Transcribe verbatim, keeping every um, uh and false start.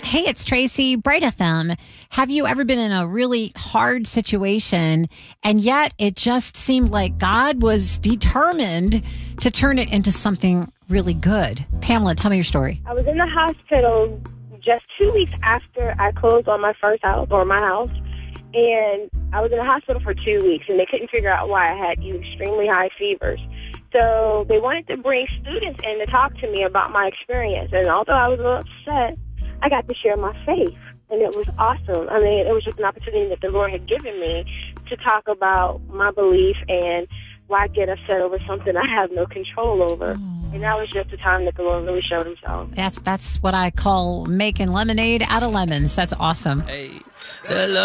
Hey, it's Tracy, Bright F M. Have you ever been in a really hard situation and yet it just seemed like God was determined to turn it into something really good? Pamela, tell me your story. I was in the hospital just two weeks after I closed on my first house, or my house, and I was in the hospital for two weeks, and they couldn't figure out why I had extremely high fevers. So they wanted to bring students in to talk to me about my experience, and although I was a little upset, I got to share my faith, and it was awesome. I mean, it was just an opportunity that the Lord had given me to talk about my belief and why I get upset over something I have no control over. Mm. And that was just the time that the Lord really showed himself. That's that's what I call making lemonade out of lemons. That's awesome. Hey,